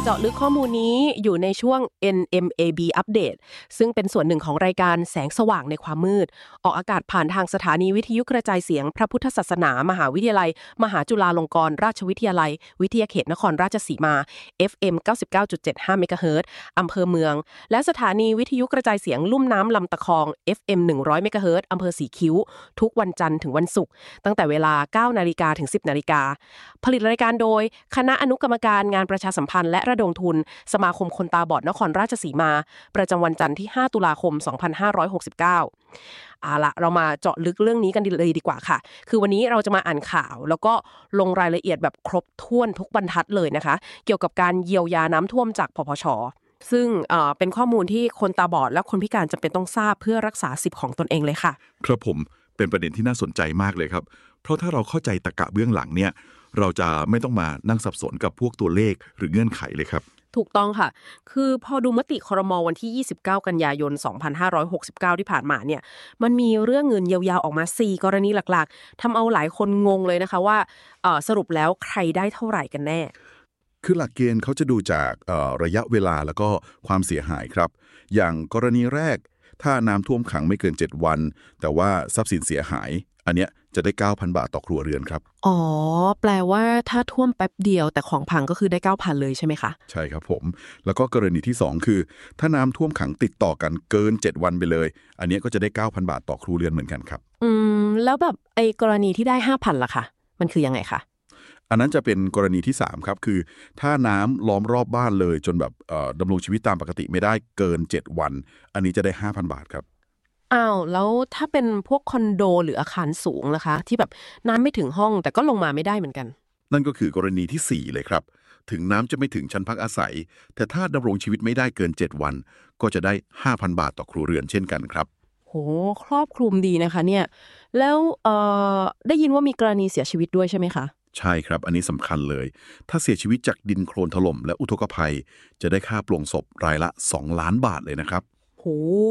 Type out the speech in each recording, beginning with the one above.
เจาะลึกข้อมูลนี้อยู่ในช่วง NMAB อัปเดตซึ่งเป็นส่วนหนึ่งของรายการแสงสว่างในความมืดออกอากาศผ่านทางสถานีวิทยุกระจายเสียงพระพุทธศาสนามหาวิทยาลัยมหาจุฬาลงกรณราชวิทยาลัยวิทยาเขตนครราชสีมา FM 99.75 เมกะเฮิรตซ์อำเภอเมืองและสถานีวิทยุกระจายเสียงลุ่มน้ำลำตะคอง FM 100 เมกะเฮิรตซ์อำเภอสีคิ้วทุกวันจันทร์ถึงวันศุกร์ตั้งแต่เวลา 9 นาฬิกาถึง 10 นาฬิกาผลิตรายการโดยคณะอนุกรรมการงานประชาสัมพันธ์และระดมทุนสมาคมคนตาบอดนครราชสีมาประจำวันจันทร์ที่ 5 ตุลาคม 2569ละเรามาเจาะลึกเรื่องนี้กันเลยดีกว่าค่ะคือวันนี้เราจะมาอ่านข่าวแล้วก็ลงรายละเอียดแบบครบถ้วนทุกบรรทัดเลยนะคะเกี่ยวกับการเยียวยาน้ำท่วมจากพพช.ซึ่งเป็นข้อมูลที่คนตาบอดและคนพิการจำเป็นต้องทราบเพื่อรักษาสิทธิ์ของตนเองเลยค่ะครับผมเป็นประเด็นที่น่าสนใจมากเลยครับเพราะถ้าเราเข้าใจตรรกะเบื้องหลังเนี่ยเราจะไม่ต้องมานั่งสับสนกับพวกตัวเลขหรือเงื่อนไขเลยครับถูกต้องค่ะคือพอดูมติครม.วันที่29กันยายน2569ที่ผ่านมาเนี่ยมันมีเรื่องเงินเยียวยาออกมา4กรณีหลักๆทำเอาหลายคนงงเลยนะคะว่าสรุปแล้วใครได้เท่าไหร่กันแน่คือหลักเกณฑ์เขาจะดูจากระยะเวลาแล้วก็ความเสียหายครับอย่างกรณีแรกถ้าน้ำท่วมขังไม่เกิน7วันแต่ว่าทรัพย์สินเสียหายอันเนี้ยจะได้ 9,000 บาทต่อครัวเรือนครับอ๋อแปลว่าถ้าท่วมแป๊บเดียวแต่ของพังก็คือได้ 9,000 เลยใช่ไหมคะใช่ครับผมแล้วก็กรณีที่2คือถ้าน้ำท่วมขังติดต่อกันเกิน7วันไปเลยอันเนี้ยก็จะได้ 9,000 บาทต่อครัวเรือนเหมือนกันครับแล้วแบบไอ้กรณีที่ได้ 5,000 ล่ะคะมันคือยังไงคะอันนั้นจะเป็นกรณีที่3ครับคือถ้าน้ำล้อมรอบบ้านเลยจนแบบดำรงชีวิตตามปกติไม่ได้เกิน7วันอันนี้จะได้ 5,000 บาทครับอ้าวแล้วถ้าเป็นพวกคอนโดหรืออาคารสูงนะคะที่แบบน้ำไม่ถึงห้องแต่ก็ลงมาไม่ได้เหมือนกันนั่นก็คือกรณีที่4เลยครับถึงน้ำจะไม่ถึงชั้นพักอาศัยแต่ถ้าดำรงชีวิตไม่ได้เกิน7วันก็จะได้ 5,000 บาทต่อครัวเรือนเช่นกันครับโหครอบคลุมดีนะคะเนี่ยแล้วได้ยินว่ามีกรณีเสียชีวิตด้วยใช่ไหมคะใช่ครับอันนี้สำคัญเลยถ้าเสียชีวิตจากดินโคลนถล่มและอุทกภัยจะได้ค่าปลงศพรายละ2 ล้านบาทเลยนะครับโห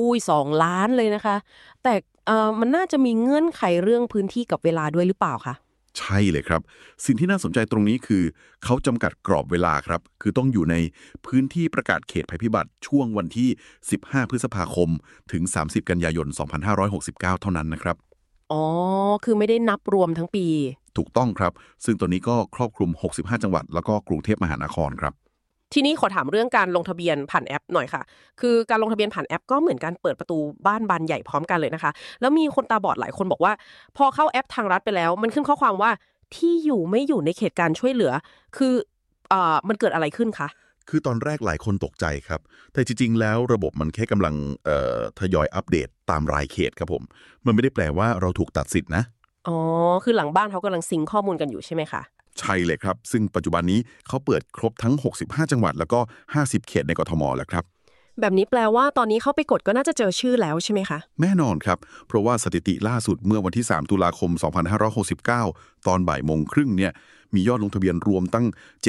2 ล้านเลยนะคะแต่มันน่าจะมีเงื่อนไขเรื่องพื้นที่กับเวลาด้วยหรือเปล่าคะใช่เลยครับสิ่งที่น่าสนใจตรงนี้คือเขาจำกัดกรอบเวลาครับคือต้องอยู่ในพื้นที่ประกาศเขตภัยพิบัติช่วงวันที่15พฤษภาคมถึง30กันยายน2569เท่านั้นนะครับอ๋อคือไม่ได้นับรวมทั้งปีถูกต้องครับซึ่งตัวนี้ก็ครอบคลุม65จังหวัดแล้วก็กรุงเทพมหานครครับทีนี้ขอถามเรื่องการลงทะเบียนผ่านแอปหน่อยค่ะคือการลงทะเบียนผ่านแอปก็เหมือนการเปิดประตูบ้านบานใหญ่พร้อมกันเลยนะคะแล้วมีคนตาบอดหลายคนบอกว่าพอเข้าแอปทางรัฐไปแล้วมันขึ้นข้อความว่าที่อยู่ไม่อยู่ในเขตการช่วยเหลือคือมันเกิดอะไรขึ้นคะคือตอนแรกหลายคนตกใจครับแต่จริงๆแล้วระบบมันแค่กำลังทยอยอัปเดตตามรายเขตครับผมมันไม่ได้แปลว่าเราถูกตัดสิทธินะอ๋อคือหลังบ้านเขากำลังซิงข้อมูลกันอยู่ใช่ไหมคะใช่เลยครับซึ่งปัจจุบันนี้เขาเปิดครบทั้ง65จังหวัดแล้วก็50เขตในกทมแล้วครับแบบนี้แปลว่าตอนนี้เข้าไปกดก็น่าจะเจอชื่อแล้วใช่ไหมคะแน่นอนครับเพราะว่าสถิติล่าสุดเมื่อวันที่3ตุลาคม2569ตอนบ่ายโมงครึ่งเนี่ยมียอดลงทะเบียนรวมตั้ง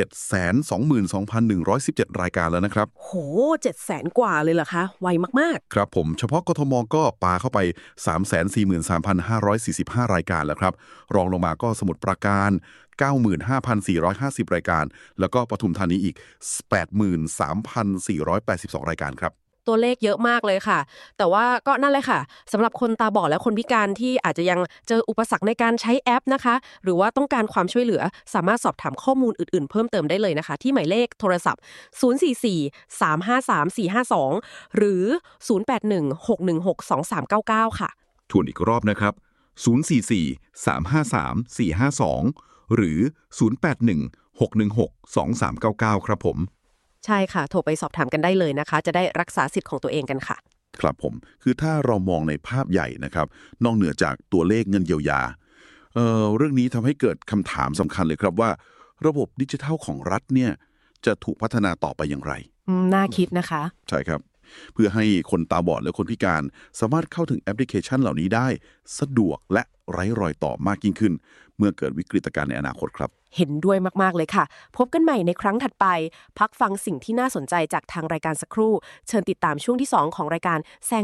722,117 รายการแล้วนะครับโห700,000 กว่าเลยเหรอคะไวมากๆครับผมเฉพาะกทมก็ปาเข้าไป 343,545 รายการแล้วครับรองลงมาก็สมุทรปราการ 95,450 รายการแล้วก็ปทุมธานีอีก 83,482 รายการครับตัวเลขเยอะมากเลยค่ะแต่ว่าก็นั่นเลยค่ะสำหรับคนตาบอดและคนพิการที่อาจจะยังเจออุปสรรคในการใช้แอปนะคะหรือว่าต้องการความช่วยเหลือสามารถสอบถามข้อมูลอื่นๆเพิ่มเติมได้เลยนะคะที่หมายเลขโทรศัพท์044-353-452หรือ0816162399ค่ะทวนอีกรอบนะครับ044-353-452หรือ0816162399ครับผมใช่ค่ะโทรไปสอบถามกันได้เลยนะคะจะได้รักษาสิทธิ์ของตัวเองกันค่ะครับผมคือถ้าเรามองในภาพใหญ่นะครับนอกเหนือจากตัวเลขเงินเยียวยาเรื่องนี้ทำให้เกิดคำถามสำคัญเลยครับว่าระบบดิจิทัลของรัฐเนี่ยจะถูกพัฒนาต่อไปอย่างไรน่าคิดนะคะใช่ครับเพื่อให้คนตาบอดและคนพิการสามารถเข้าถึงแอปพลิเคชันเหล่านี้ได้สะดวกและไร้รอยต่อมากยิ่งขึ้นเมื่อเกิดวิกฤตการณ์ในอนาคตครับเห็นด้วยมากๆเลยค่ะพบกันใหม่ในครั้งถัดไปพักฟังสิ่งที่น่าสนใจจากทางรายการสักครู่เชิญติดตามช่วงที่2ของรายการแสง